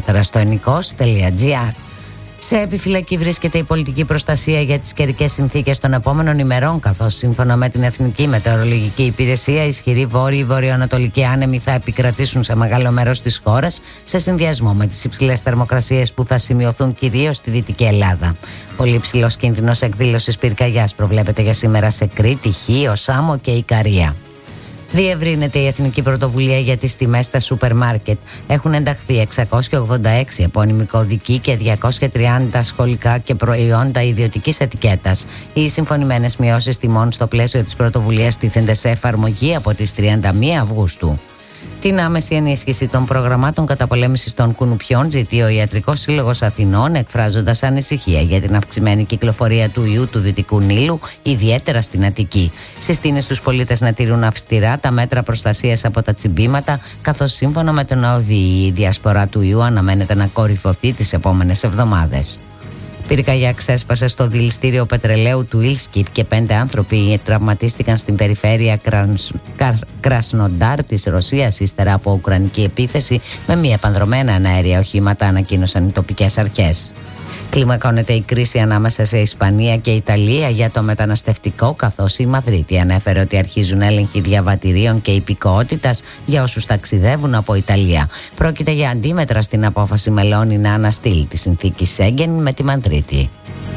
Περισσότερα στο ennikos.gr. Σε επιφυλακή βρίσκεται η πολιτική προστασία για τις καιρικές συνθήκες των επόμενων ημερών, καθώς σύμφωνα με την Εθνική Μετεωρολογική Υπηρεσία, ισχυροί βόρειοι βορειοανατολικοί άνεμοι θα επικρατήσουν σε μεγάλο μέρος της χώρας, σε συνδυασμό με τις υψηλές θερμοκρασίες που θα σημειωθούν κυρίως στη Δυτική Ελλάδα. Πολύ υψηλός κίνδυνος εκδήλωσης πυρκαγιάς προβλέπεται για σήμερα σε Κρήτη, Χίο, Σάμο και Ικαρία. Διευρύνεται η Εθνική Πρωτοβουλία για τις τιμές στα σούπερ μάρκετ. Έχουν ενταχθεί 686 επώνυμοι κωδικοί και 230 σχολικά και προϊόντα ιδιωτικής ετικέτας. Οι συμφωνημένες μειώσεις τιμών στο πλαίσιο της πρωτοβουλίας τίθενται σε εφαρμογή από τις 31 Αυγούστου. Την άμεση ενίσχυση των προγραμμάτων καταπολέμησης των κουνουπιών ζητεί ο Ιατρικός Σύλλογος Αθηνών, εκφράζοντας ανησυχία για την αυξημένη κυκλοφορία του ιού του Δυτικού Νείλου, ιδιαίτερα στην Αττική. Συστήνει στους πολίτες να τηρούν αυστηρά τα μέτρα προστασίας από τα τσιμπήματα, καθώς σύμφωνα με τον ΟΔΗ η διασπορά του ιού αναμένεται να κορυφωθεί τις επόμενες εβδομάδες. Πυρκαγιά ξέσπασε στο δηληστήριο πετρελαίου του Ιλσκιπ και 5 άνθρωποι τραυματίστηκαν στην περιφέρεια Κρασνοντάρ της Ρωσίας ύστερα από ουκρανική επίθεση με μη επανδρομένα αέρια οχήματα, ανακοίνωσαν οι τοπικές αρχές. Κλιμακώνεται η κρίση ανάμεσα σε Ισπανία και Ιταλία για το μεταναστευτικό, καθώς η Μαδρίτη ανέφερε ότι αρχίζουν έλεγχοι διαβατηρίων και υπηκοότητας για όσους ταξιδεύουν από Ιταλία. Πρόκειται για αντίμετρα στην απόφαση Μελώνη να αναστείλει τη συνθήκη Σέγγεν με τη Μαδρίτη.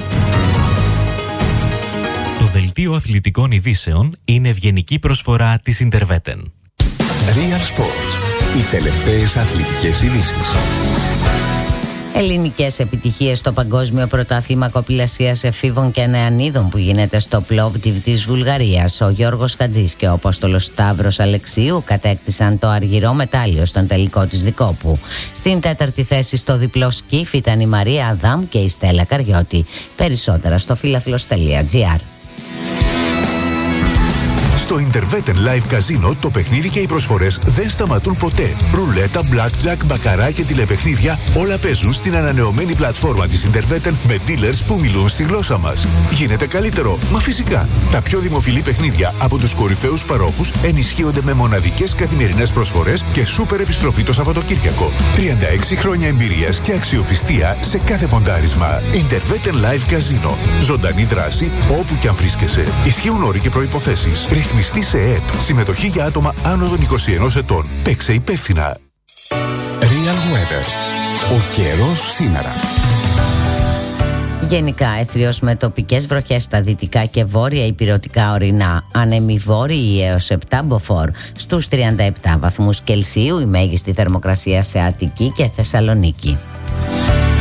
Το δελτίο αθλητικών ειδήσεων είναι ευγενική προσφορά της Interveten. Real Sports. Οι τελευταίες αθλητικές ειδήσεις. Ελληνικές επιτυχίες στο Παγκόσμιο Πρωτάθλημα Κοπηλασίας Εφήβων και Νεανίδων που γίνεται στο Πλόβτιβ της Βουλγαρίας. Ο Γιώργος Χατζής και ο Απόστολος Σταύρος Αλεξίου κατέκτησαν το αργυρό μετάλλιο στον τελικό της Δικόπου. Στην τέταρτη θέση στο διπλό σκίφ ήταν η Μαρία Αδάμ και η Στέλλα Καριώτη. Περισσότερα στο φιλαθλος.gr. Στο Interveten Live Casino το παιχνίδι και οι προσφορές δεν σταματούν ποτέ. Ρουλέτα, blackjack, μπακαρά και τηλεπαιχνίδια όλα παίζουν στην ανανεωμένη πλατφόρμα της Interveten με dealers που μιλούν στη γλώσσα μας. Γίνεται καλύτερο, μα φυσικά. Τα πιο δημοφιλή παιχνίδια από τους κορυφαίους παρόχους ενισχύονται με μοναδικές καθημερινές προσφορές και σούπερ επιστροφή το Σαββατοκύριακο. 36 χρόνια εμπειρίας και αξιοπιστία σε κάθε ποντάρισμα. Interveten Live Casino. Ζωντανή δράση όπου και αν βρίσκεσαι. Ισχύουν όροι και προϋποθέσεις. Ρυθμιστή σε ΕΕΠ. Συμμετοχή για άτομα άνω των 21 ετών. Παίξε υπεύθυνα. Real Weather. Ο καιρός σήμερα. Γενικά έθριος με τοπικές βροχές στα δυτικά και βόρεια ηπειρωτικά ορεινά. Άνεμοι βόρειοι έως 7 μποφόρ. Στους 37 βαθμούς Κελσίου η μέγιστη θερμοκρασία σε Αττική και Θεσσαλονίκη.